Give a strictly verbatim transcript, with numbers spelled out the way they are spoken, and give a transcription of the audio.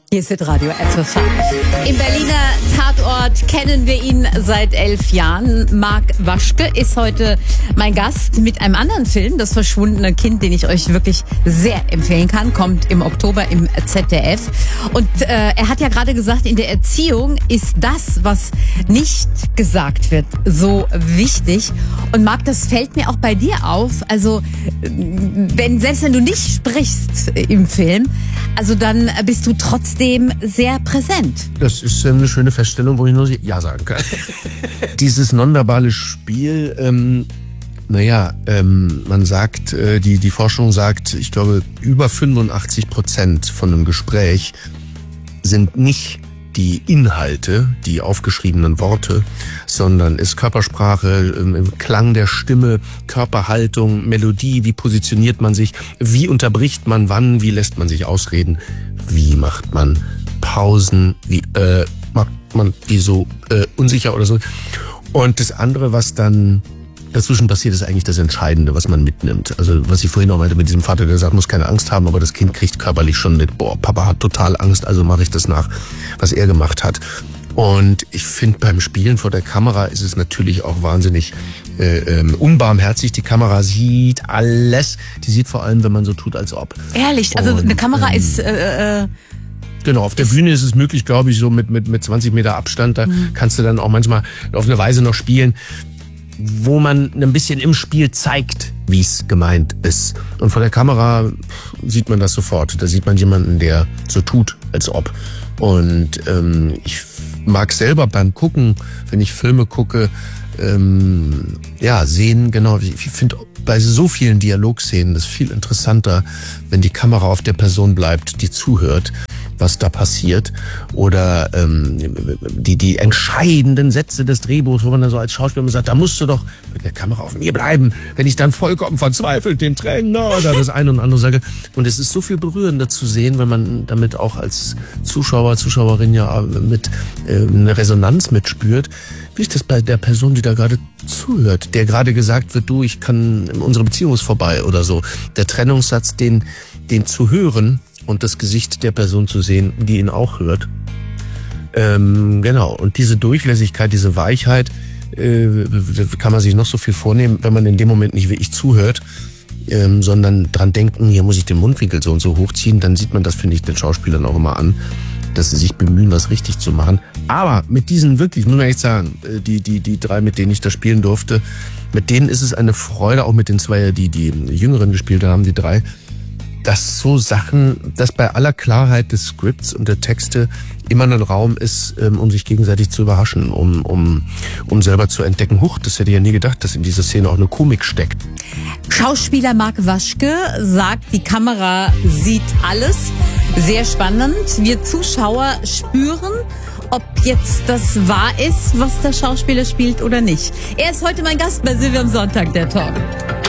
Hier ist Radio F F H. Im Berliner Tatort kennen wir ihn seit elf Jahren. Marc Waschke ist heute mein Gast mit einem anderen Film, Das verschwundene Kind, den ich euch wirklich sehr empfehlen kann. Kommt im Oktober im Z D F. Und äh, er hat ja gerade gesagt, in der Erziehung ist das, was nicht gesagt wird, so wichtig. Und Marc, das fällt mir auch bei dir auf. Also wenn selbst wenn du nicht sprichst im Film, also dann bist du trotzdem sehr präsent. Das ist eine schöne Feststellung, wo ich nur Ja sagen kann. Dieses nonverbale Spiel, ähm, naja, ähm, man sagt, äh, die, die Forschung sagt, ich glaube, über fünfundachtzig Prozent von einem Gespräch sind nicht die Inhalte, die aufgeschriebenen Worte, sondern ist Körpersprache, ähm, Klang der Stimme, Körperhaltung, Melodie, wie positioniert man sich, wie unterbricht man wann, wie lässt man sich ausreden, wie macht man Pausen, wie äh, macht man die so äh, unsicher oder so. Und das andere, was dann dazwischen passiert, ist eigentlich das Entscheidende, was man mitnimmt. Also was ich vorhin auch meinte mit diesem Vater, der gesagt, muss keine Angst haben, aber das Kind kriegt körperlich schon mit, boah, Papa hat total Angst, also mache ich das nach, was er gemacht hat. Und ich finde, beim Spielen vor der Kamera ist es natürlich auch wahnsinnig äh, ähm, unbarmherzig. Die Kamera sieht alles. Die sieht vor allem, wenn man so tut, als ob. Ehrlich, also Und, eine Kamera ähm, ist... Äh, äh Genau, auf der Bühne ist es möglich, glaube ich, so mit, mit, mit zwanzig Meter Abstand. Da mhm. kannst du dann auch manchmal auf eine Weise noch spielen, wo man ein bisschen im Spiel zeigt, wie es gemeint ist. Und vor der Kamera sieht man das sofort. Da sieht man jemanden, der so tut, als ob. Und ähm, ich mag selber beim Gucken, wenn ich Filme gucke, ähm, ja, sehen, genau, ich finde bei so vielen Dialogszenen das viel interessanter, wenn die Kamera auf der Person bleibt, die zuhört, was da passiert, oder ähm, die die entscheidenden Sätze des Drehbuchs, wo man dann so als Schauspieler sagt, da musst du doch mit der Kamera auf mir bleiben, wenn ich dann vollkommen verzweifelt den Tränen oder das eine und andere sage. Und es ist so viel berührender zu sehen, wenn man damit auch als Zuschauer, Zuschauerin ja mit äh, eine Resonanz mitspürt. Wie ist das bei der Person, die da gerade zuhört, der gerade gesagt wird, du, ich kann, unsere Beziehung ist vorbei oder so. Der Trennungssatz, den, den zu hören und das Gesicht der Person zu sehen, die ihn auch hört. Ähm, genau. Und diese Durchlässigkeit, diese Weichheit, äh, kann man sich noch so viel vornehmen, wenn man in dem Moment nicht wirklich zuhört, ähm, sondern dran denken, hier muss ich den Mundwinkel so und so hochziehen, dann sieht man das, finde ich, den Schauspielern auch immer an, dass sie sich bemühen, was richtig zu machen. Aber mit diesen wirklich, muss man echt sagen, die, die, die drei, mit denen ich da spielen durfte, mit denen ist es eine Freude, auch mit den zwei, die die Jüngeren gespielt haben, die drei, dass so Sachen, dass bei aller Klarheit des Skripts und der Texte immer ein Raum ist, um sich gegenseitig zu überraschen, um, um, um selber zu entdecken, huch, das hätte ich ja nie gedacht, dass in dieser Szene auch eine Komik steckt. Schauspieler Marc Waschke sagt, die Kamera sieht alles. Sehr spannend. Wir Zuschauer spüren, ob jetzt das wahr ist, was der Schauspieler spielt oder nicht. Er ist heute mein Gast bei Silvia am Sonntag, der Talk.